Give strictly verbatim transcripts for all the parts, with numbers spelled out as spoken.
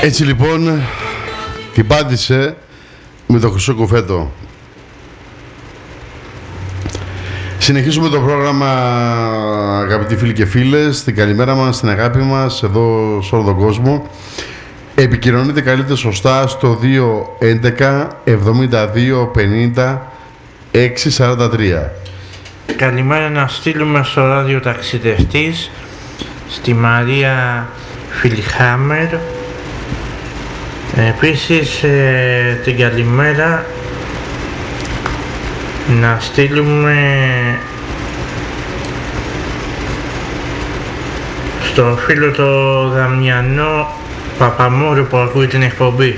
Έτσι λοιπόν την πάτησε με το χρυσό κουφέτο. Συνεχίζουμε το πρόγραμμα, αγαπητοί φίλοι και φίλες. Την καλημέρα μας, την αγάπη μας εδώ σε όλο τον κόσμο. Επικοινωνείτε καλύτερα σωστά στο δύο έντεκα εβδομήντα δύο πενήντα έξι σαράντα τρία. Καλημέρα να στείλουμε στο ράδιο ταξιδευτής, στη Μαρία Φιλιχάμερ. Επίσης ε, την καλημέρα να στείλουμε στο φίλο το Δαμιανό Παπαμόρου που ακούει την εκπομπή.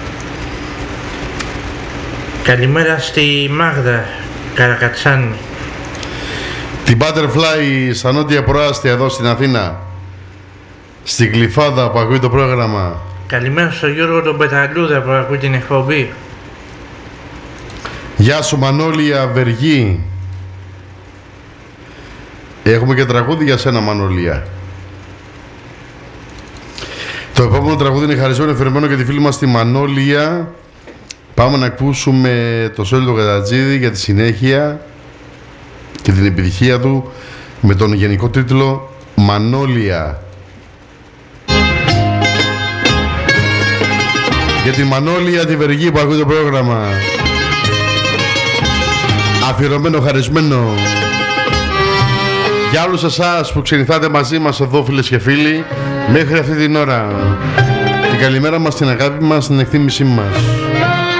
Καλημέρα στη Μάγδα Καρακατσάνη. Την Butterfly στα νότια προάστια εδώ στην Αθήνα, στην Γλυφάδα που ακούει το πρόγραμμα. Καλημέρα στον Γιώργο τον Πεταλούδα που ακούει την εκπομπή. Γεια σου Μανώλια Βεργή. Έχουμε και τραγούδι για σένα Μανώλια. Το επόμενο τραγούδι είναι χαρισμένο εφηρεμένο για τη φίλη μας τη Μανώλια. Πάμε να ακούσουμε το Σόλιο Κατατζίδη για τη συνέχεια και την επιτυχία του με τον γενικό τίτλο Μανώλια. Για τη Μανώλια τη Βεργή που ακούει το πρόγραμμα. Αφιερωμένο, χαρισμένο. Για όλους εσάς που ξενηθάτε μαζί μας εδώ φίλες και φίλοι μέχρι αυτή την ώρα. Την καλημέρα μας, την αγάπη μας, την εκτίμησή μας.